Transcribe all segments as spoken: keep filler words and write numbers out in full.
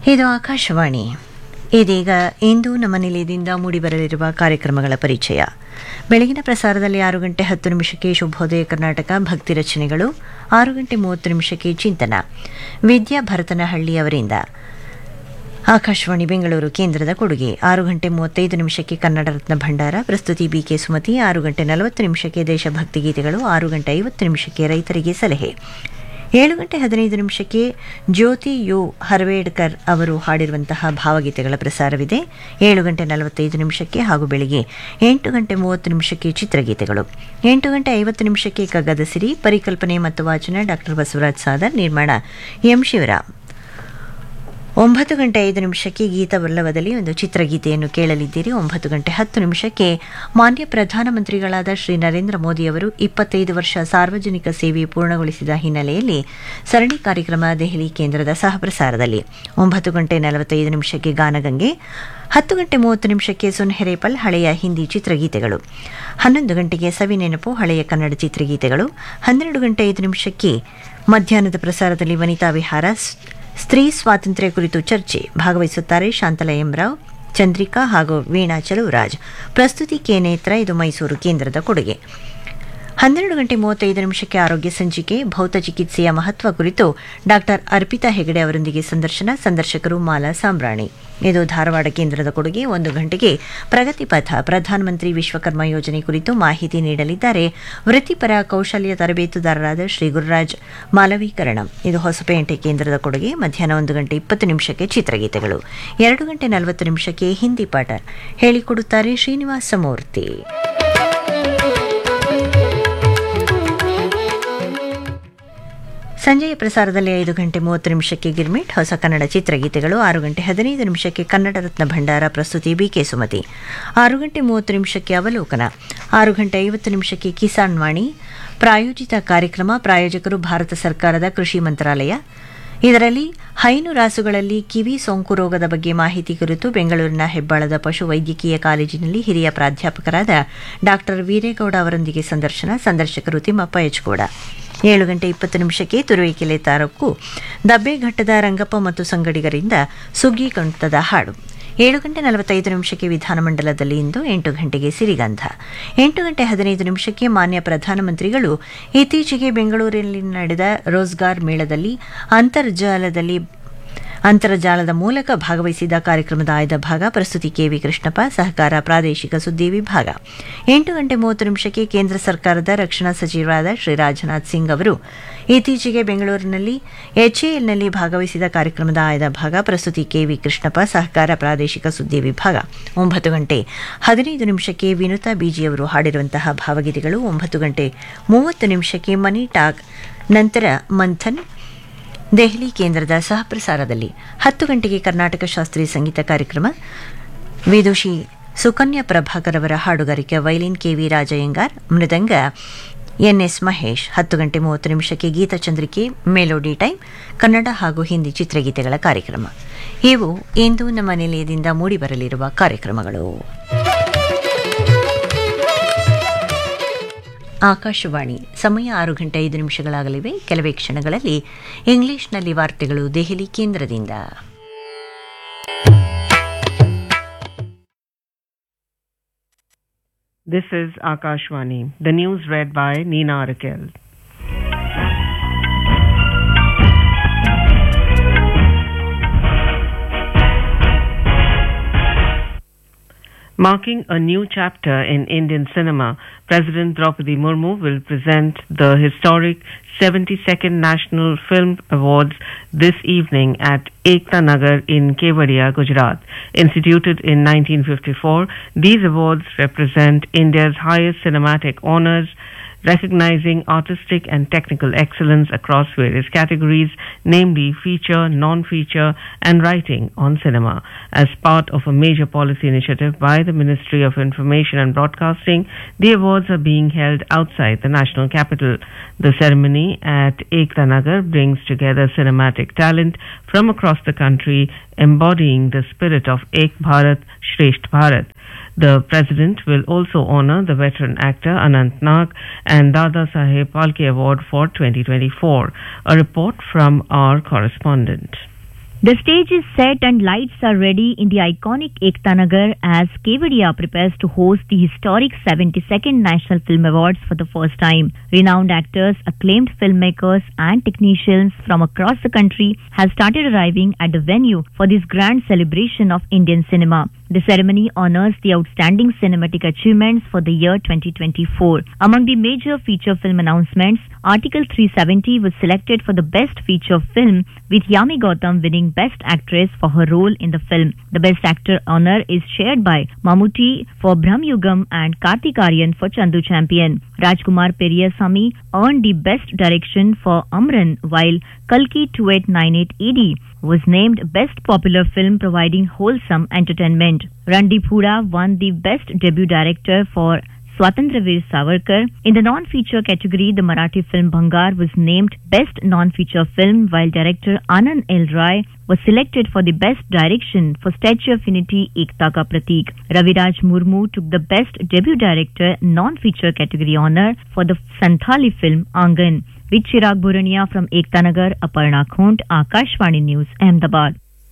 ಇದು ಆಕಾಶವಾಣಿ. ಇದೀಗ ಇಂದು ನಮ್ಮ ನಿಲಯದಿಂದ ಮೂಡಿಬರಲಿರುವ ಕಾರ್ಯಕ್ರಮಗಳ ಪರಿಚಯ. ಬೆಳಗಿನ ಪ್ರಸಾರದಲ್ಲಿ ಆರು ಗಂಟೆ ಹತ್ತು ನಿಮಿಷಕ್ಕೆ ಶುಭೋದಯ ಕರ್ನಾಟಕ ಭಕ್ತಿ ರಚನೆಗಳು, ಆರು ಗಂಟೆ ಮೂವತ್ತು ನಿಮಿಷಕ್ಕೆ ಚಿಂತನ ವಿದ್ಯಾ ಭರತನಹಳ್ಳಿ ಅವರಿಂದ. ಆಕಾಶವಾಣಿ ಬೆಂಗಳೂರು ಕೇಂದ್ರದ ಕೊಡುಗೆ. ಆರು ಗಂಟೆ ಮೂವತ್ತೈದು ನಿಮಿಷಕ್ಕೆ ಕನ್ನಡ ರತ್ನ ಭಂಡಾರ, ಪ್ರಸ್ತುತಿ ಬಿಕೆ ಸುಮತಿ. ಆರು ಗಂಟೆ ನಲವತ್ತು ನಿಮಿಷಕ್ಕೆ ದೇಶಭಕ್ತಿ ಗೀತೆಗಳು, ಆರು ಗಂಟೆ ಐವತ್ತು ನಿಮಿಷಕ್ಕೆ ರೈತರಿಗೆ ಸಲಹೆ. ಏಳು ಗಂಟೆ ಹದಿನೈದು ನಿಮಿಷಕ್ಕೆ ಜ್ಯೋತಿ ಯು ಹರ್ವೇಡ್ಕರ್ ಅವರು ಹಾಡಿರುವಂತಹ ಭಾವಗೀತೆಗಳ ಪ್ರಸಾರವಿದೆ. ಏಳು ಗಂಟೆ ನಲವತ್ತೈದು ನಿಮಿಷಕ್ಕೆ ಹಾಗೂ ಬೆಳಿಗ್ಗೆ ಎಂಟು ಗಂಟೆ ಮೂವತ್ತು ನಿಮಿಷಕ್ಕೆ ಚಿತ್ರಗೀತೆಗಳು. ಎಂಟು ಗಂಟೆ ಐವತ್ತು ನಿಮಿಷಕ್ಕೆ ಕಗ್ಗದ ಸಿರಿ, ಪರಿಕಲ್ಪನೆ ಮತ್ತು ವಾಚನ ಡಾಕ್ಟರ್ ಬಸವರಾಜ್ ಸಾದರ್, ನಿರ್ಮಾಣ ಎಂ ಶಿವರಾಮ್. ಒಂಬತ್ತು ಗಂಟೆ ಐದು ನಿಮಿಷಕ್ಕೆ ಗೀತವಲ್ಲವದಲ್ಲಿ ಒಂದು ಚಿತ್ರಗೀತೆಯನ್ನು ಕೇಳಲಿದ್ದೀರಿ. ಒಂಬತ್ತು ಗಂಟೆ ಹತ್ತು ನಿಮಿಷಕ್ಕೆ ಮಾನ್ಯ ಪ್ರಧಾನಮಂತ್ರಿಗಳಾದ ಶ್ರೀ ನರೇಂದ್ರ ಮೋದಿಯವರು ಇಪ್ಪತ್ತೈದು ವರ್ಷ ಸಾರ್ವಜನಿಕ ಸೇವೆ ಪೂರ್ಣಗೊಳಿಸಿದ ಹಿನ್ನೆಲೆಯಲ್ಲಿ ಸರಣಿ ಕಾರ್ಯಕ್ರಮ ದೆಹಲಿ ಕೇಂದ್ರದ ಸಹಪ್ರಸಾರದಲ್ಲಿ. ಒಂಬತ್ತು ಗಂಟೆ ನಲವತ್ತೈದು ನಿಮಿಷಕ್ಕೆ ಗಾನಗಂಗೆ, ಹತ್ತು ಗಂಟೆ ಮೂವತ್ತು ನಿಮಿಷಕ್ಕೆ ಸುನ್ಹೆರೇಪಲ್ ಹಳೆಯ ಹಿಂದಿ ಚಿತ್ರಗೀತೆಗಳು, ಹನ್ನೊಂದು ಗಂಟೆಗೆ ಸವಿನೆನಪು ಹಳೆಯ ಕನ್ನಡ ಚಿತ್ರಗೀತೆಗಳು, ಹನ್ನೆರಡು ಗಂಟೆ ಐದು ನಿಮಿಷಕ್ಕೆ ಮಧ್ಯಾಹ್ನದ ಪ್ರಸಾರದಲ್ಲಿ ವನಿತಾ ವಿಹಾರ, ಸ್ತ್ರೀ ಸ್ವಾತಂತ್ರ್ಯ ಕುರಿತು ಚರ್ಚೆ. ಭಾಗವಹಿಸುತ್ತಾರೆ ಶಾಂತಲಾ ಎಂರಾವ್, ಚಂದ್ರಿಕಾ ಹಾಗೂ ವೀಣಾ ಚಲುವರಾಜ್. ಪ್ರಸ್ತುತಿ ಕೆ ನೇತ್ರ. ಇದು ಮೈಸೂರು ಕೇಂದ್ರದ ಕೊಡುಗೆ. ಹನ್ನೆರಡು ಗಂಟೆ ಮೂವತ್ತೈದು ನಿಮಿಷಕ್ಕೆ ಆರೋಗ್ಯ ಸಂಚಿಕೆ, ಭೌತ ಚಿಕಿತ್ಸೆಯ ಮಹತ್ವ ಕುರಿತು ಡಾಕ್ಟರ್ ಅರ್ಪಿತಾ ಹೆಗಡೆ ಅವರೊಂದಿಗೆ ಸಂದರ್ಶನ. ಸಂದರ್ಶಕರು ಮಾಲಾ ಸಾಂಬ್ರಾಣಿ. ಇದು ಧಾರವಾಡ ಕೇಂದ್ರದ ಕೊಡುಗೆ. ಒಂದು ಗಂಟೆಗೆ ಪ್ರಗತಿ ಪಥ, ಪ್ರಧಾನಮಂತ್ರಿ ವಿಶ್ವಕರ್ಮ ಯೋಜನೆ ಕುರಿತು ಮಾಹಿತಿ ನೀಡಲಿದ್ದಾರೆ ವೃತ್ತಿಪರ ಕೌಶಲ್ಯ ತರಬೇತುದಾರರಾದ ಶ್ರೀ ಗುರುರಾಜ್ ಮಾಲವೀಕರಣ. ಇದು ಹೊಸಪೇಟೆ ಕೇಂದ್ರದ ಕೊಡುಗೆ. ಮಧ್ಯಾಹ್ನ ಒಂದು ಗಂಟೆ ಇಪ್ಪತ್ತು ನಿಮಿಷಕ್ಕೆ ಚಿತ್ರಗೀತೆಗಳು. ಎರಡು ಗಂಟೆ ನಲವತ್ತು ನಿಮಿಷಕ್ಕೆ ಹಿಂದಿ ಪಾಠ ಹೇಳಿಕೊಡುತ್ತಾರೆ ಶ್ರೀನಿವಾಸ ಮೂರ್ತಿ. ಸಂಜೆಯ ಪ್ರಸಾರದಲ್ಲಿ ಐದು ಗಂಟೆ ಮೂವತ್ತು ನಿಮಿಷಕ್ಕೆ ಗಿರ್ಮಿಟ್ ಹೊಸ ಕನ್ನಡ ಚಿತ್ರಗೀತೆಗಳು. ಆರು ಗಂಟೆ ಹದಿನೈದು ನಿಮಿಷಕ್ಕೆ ಕನ್ನಡ ರತ್ನ ಭಂಡಾರ, ಪ್ರಸ್ತುತಿ ಬಿಕೆ ಸುಮತಿ. ಆರು ಗಂಟೆ ಮೂವತ್ತು ನಿಮಿಷಕ್ಕೆ ಅವಲೋಕನ. ಆರು ಗಂಟೆ ಐವತ್ತು ನಿಮಿಷಕ್ಕೆ ಕಿಸಾನ್ ವಾಣಿ ಪ್ರಾಯೋಜಿತ ಕಾರ್ಯಕ್ರಮ. ಪ್ರಾಯೋಜಕರು ಭಾರತ ಸರ್ಕಾರದ ಕೃಷಿ ಮಂತ್ರಾಲಯ. ಇದರಲ್ಲಿ ಹೈನು ರಾಸುಗಳಲ್ಲಿ ಕಿವಿ ಸೋಂಕು ರೋಗದ ಬಗ್ಗೆ ಮಾಹಿತಿ ಕುರಿತು ಬೆಂಗಳೂರಿನ ಹೆಬ್ಬಾಳದ ಪಶು ವೈದ್ಯಕೀಯ ಕಾಲೇಜಿನಲ್ಲಿ ಹಿರಿಯ ಪ್ರಾಧ್ಯಾಪಕರಾದ ಡಾಕ್ಟರ್ ವೀರೇಗೌಡ ಅವರೊಂದಿಗೆ ಸಂದರ್ಶನ. ಸಂದರ್ಶಕರು ತಿಮ್ಮಪ್ಪ ಎಚ್ಗೌಡ. ಏಳು ಗಂಟೆ ಇಪ್ಪತ್ತು ನಿಮಿಷಕ್ಕೆ ತುರುವೇಕೆರೆ ತಾಲೂಕು ದಬ್ಬೆಘಟ್ಟದ ರಂಗಪ್ಪ ಮತ್ತು ಸಂಗಡಿಗರಿಂದ ಸುಗ್ಗಿ ಕಂಠದ ಹಾಡು. ಏಳು ಗಂಟೆ ನಲವತ್ತೈದು ನಿಮಿಷಕ್ಕೆ ವಿಧಾನಮಂಡಲದಲ್ಲಿ ಇಂದು. ಎಂಟು ಗಂಟೆಗೆ ಸಿರಿಗಂಧ. ಎಂಟು ಗಂಟೆ ಹದಿನೈದು ನಿಮಿಷಕ್ಕೆ ಮಾನ್ಯ ಪ್ರಧಾನಮಂತ್ರಿಗಳು ಇತ್ತೀಚೆಗೆ ಬೆಂಗಳೂರಿನಲ್ಲಿ ನಡೆದ ರೋಜ್ಗಾರ್ ಮೇಳದಲ್ಲಿ ಅಂತರ್ಜಾಲದಲ್ಲಿ ಅಂತರ್ಜಾಲದ ಮೂಲಕ ಭಾಗವಹಿಸಿದ ಕಾರ್ಯಕ್ರಮದ ಆಯ್ದ ಭಾಗ. ಪ್ರಸ್ತುತಿ ಕೆವಿ ಕೃಷ್ಣಪ್ಪ, ಸಹಕಾರ ಪ್ರಾದೇಶಿಕ ಸುದ್ದಿ ವಿಭಾಗ. ಎಂಟು ಗಂಟೆ ಮೂವತ್ತು ನಿಮಿಷಕ್ಕೆ ಕೇಂದ್ರ ಸರ್ಕಾರದ ರಕ್ಷಣಾ ಸಚಿವರಾದ ಶ್ರೀ ರಾಜನಾಥ್ ಸಿಂಗ್ ಅವರು ಇತ್ತೀಚೆಗೆ ಬೆಂಗಳೂರಿನಲ್ಲಿ ಎಚ್ಎಎಲ್ನಲ್ಲಿ ಭಾಗವಹಿಸಿದ ಕಾರ್ಯಕ್ರಮದ ಆಯ್ದ ಭಾಗ. ಪ್ರಸ್ತುತಿ ಕೆವಿ ಕೃಷ್ಣಪ್ಪ, ಸಹಕಾರ ಪ್ರಾದೇಶಿಕ ಸುದ್ದಿ ವಿಭಾಗ. ಒಂಬತ್ತು ಗಂಟೆ ಹದಿನೈದು ನಿಮಿಷಕ್ಕೆ ವಿನುತಾ ಬೀಜಿಯವರು ಹಾಡಿರುವಂತಹ ಭಾವಗೀತೆಗಳು. ಒಂಬತ್ತು ಗಂಟೆ ಮೂವತ್ತು ನಿಮಿಷಕ್ಕೆ ಮನಿ ಟಾಕ್, ನಂತರ ಮಂಥನ್ ದೆಹಲಿ ಕೇಂದ್ರದ ಸಹಪ್ರಸಾರದಲ್ಲಿ. ಹತ್ತು ಗಂಟೆಗೆ ಕರ್ನಾಟಕ ಶಾಸ್ತ್ರೀಯ ಸಂಗೀತ ಕಾರ್ಯಕ್ರಮ. ವಿದುಷಿ ಸುಕನ್ಯಾ ಪ್ರಭಾಕರ್ ಅವರ ಹಾಡುಗಾರಿಕೆ. ವೈಲಿನ್ ಕೆವಿ ರಾಜಯ್ಯಂಗಾರ್, ಮೃದಂಗ ಎನ್ಎಸ್ ಮಹೇಶ್. ಹತ್ತು ಗಂಟೆ ಮೂವತ್ತು ನಿಮಿಷಕ್ಕೆ ಗೀತಚಂದ್ರಿಕೆ ಮೆಲೋಡಿ ಟೈಮ್, ಕನ್ನಡ ಹಾಗೂ ಹಿಂದಿ ಚಿತ್ರಗೀತೆಗಳ ಕಾರ್ಯಕ್ರಮ. ಇವು ಇಂದು ನಮ್ಮ ನಿಲಯದಿಂದ ಮೂಡಿಬರಲಿರುವ ಕಾರ್ಯಕ್ರಮಗಳು. ಆಕಾಶವಾಣಿ. ಸಮಯ ಆರು ಗಂಟೆ ಐದು ನಿಮಿಷಗಳಾಗಲಿವೆ. ಕೆಲವೇ ಕ್ಷಣಗಳಲ್ಲಿ ಇಂಗ್ಲಿಷ್ನಲ್ಲಿ ವಾರ್ತೆಗಳು ದೆಹಲಿ ಕೇಂದ್ರದಿಂದ. This is Akashvani. The news read by Neena Arakel. Marking a new chapter in Indian cinema, President Draupadi Murmu will present the historic seventy-second National Film Awards this evening at Ekta Nagar in Kevadia, Gujarat. Instituted in nineteen fifty-four, these awards represent India's highest cinematic honors, recognizing artistic and technical excellence across various categories, namely feature, non-feature, and writing on cinema. As part of a major policy initiative by the Ministry of Information and Broadcasting, the awards are being held outside the national capital. The ceremony at Ekta Nagar brings together cinematic talent from across the country, embodying the spirit of Ek Bharat, Shresth Bharat. The President will also honor the veteran actor Anant Nag and Dada Saheb Phalke Award for twenty twenty-four. A report from our correspondent. The stage is set and lights are ready in the iconic Ekta Nagar as Kevadia prepares to host the historic seventy-second National Film Awards for the first time. Renowned actors, acclaimed filmmakers and technicians from across the country have started arriving at the venue for this grand celebration of Indian cinema. The ceremony honors the outstanding cinematic achievements for the year twenty twenty-four. Among the major feature film announcements, Article three seventy was selected for the best feature film, with Yami Gautam winning Best Actress for her role in the film. The Best Actor honor is shared by Mammootty for Brahmayugam and Karthik Aaryan for Chandu Champion. Rajkumar Periyasamy earned the Best Direction for Amran, while Kalki twenty-eight ninety-eight A D was named Best Popular Film, providing wholesome entertainment. Randeep Hooda won the Best Debut Director for Swatantraveer Savarkar. In the non-feature category, the Marathi film Bhangar was named Best Non-Feature Film, while director Anand L. Rai was selected for the Best Direction for Statue of Unity Ekta Ka Pratik. Raviraj Murmu took the Best Debut Director non-feature category honor for the Santhali film Angan. With Chirag Burania from Ekta Nagar, Aparna Khont, Akashvani News, Ahmedabad.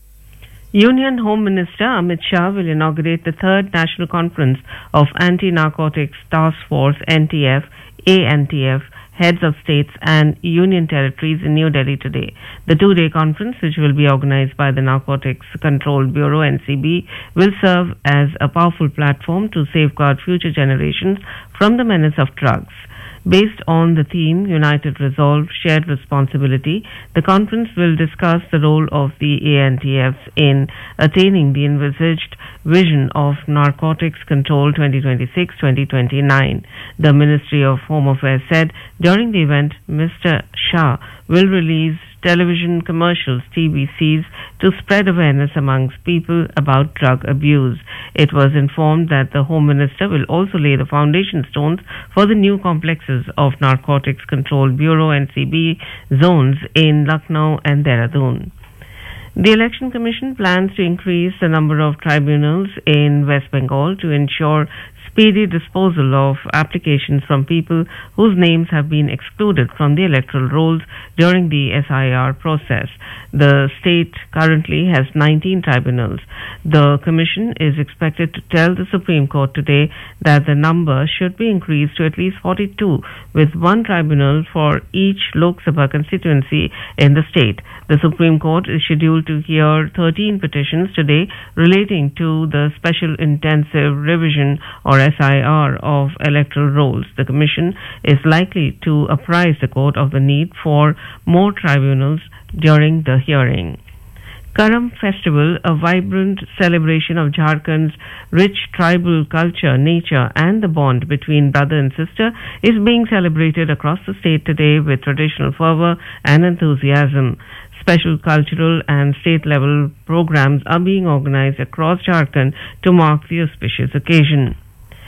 Union Home Minister Amit Shah will inaugurate the third National Conference of Anti-Narcotics Task Force N T F, A N T F, heads of states and union territories in New Delhi today. The two-day conference, which will be organized by the Narcotics Control Bureau N C B, will serve as a powerful platform to safeguard future generations from the menace of drugs. Based on the theme United Resolve, Shared Responsibility, the conference will discuss the role of the A N T F in attaining the envisaged vision of narcotics control twenty twenty-six to twenty twenty-nine. The Ministry of Home Affairs said during the event, Mister Shah will release television commercials, T V Cs, to spread awareness amongst people about drug abuse. It was informed that the Home Minister will also lay the foundation stones for the new complexes of Narcotics Control Bureau N C B zones in Lucknow and Dehradun. The Election Commission plans to increase the number of tribunals in West Bengal to ensure speedy disposal of applications from people whose names have been excluded from the electoral rolls during the S I R process. The state currently has nineteen tribunals. The Commission is expected to tell the Supreme Court today that the number should be increased to at least forty-two, with one tribunal for each Lok Sabha constituency in the state. The Supreme Court is scheduled to hear thirteen petitions today relating to the Special Intensive Revision or S I R of electoral rolls. The Commission is likely to apprise the court of the need for more tribunals during the hearing. Karam Festival, a vibrant celebration of Jharkhand's rich tribal culture, nature and the bond between brother and sister, is being celebrated across the state today with traditional fervor and enthusiasm. Special cultural and state-level programs are being organized across Jharkhand to mark the auspicious occasion.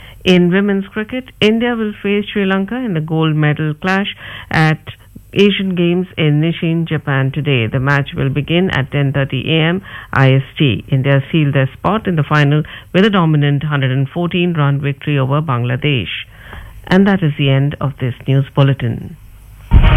In women's cricket, India will face Sri Lanka in the gold medal clash at Asian Games in Nishin, Japan today. The match will begin at ten thirty a m I S T. India sealed their spot in the final with a dominant one hundred fourteen run victory over Bangladesh. And that is the end of this news bulletin.